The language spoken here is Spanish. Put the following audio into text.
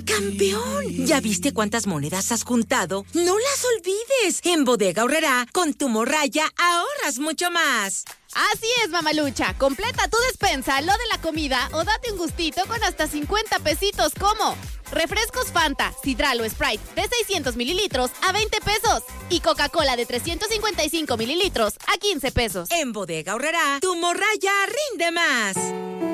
¡Campeón! ¿Ya viste cuántas monedas has juntado? ¡No las olvides! En Bodega Aurrerá, con tu morraya, ahorras mucho más. Así es, mamalucha. Completa tu despensa, lo de la comida o date un gustito con hasta 50 pesitos como refrescos Fanta, Sidral o Sprite de 600 mililitros a 20 pesos y Coca-Cola de 355 mililitros a 15 pesos. En Bodega Aurrerá, tu morraya rinde más.